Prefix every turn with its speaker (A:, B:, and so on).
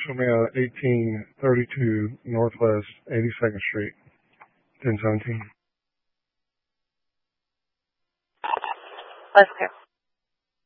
A: Show me 1832 Northwest 82nd Street, 1017.
B: Let's go.